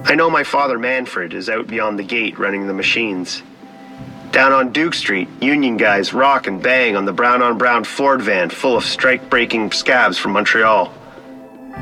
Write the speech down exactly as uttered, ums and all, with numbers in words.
I know my father Manfred is out beyond the gate running the machines. Down on Duke Street, union guys rock and bang on the brown-on-brown Ford van full of strike-breaking scabs from Montreal.